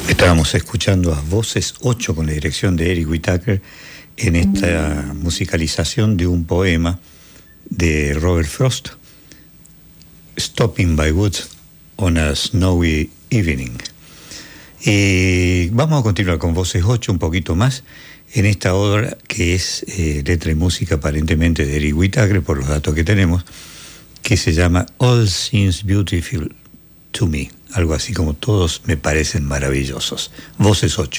Estábamos escuchando a Voces 8 con la dirección de Eric Whitacre en esta musicalización de un poema de Robert Frost, Stopping by Woods on a Snowy Evening. Vamos a continuar con Voces 8 un poquito más en esta obra que es letra y música aparentemente de Eric Whitacre, por los datos que tenemos, que se llama All Seems Beautiful to Me, algo así como Todos me parecen maravillosos. Voces 8.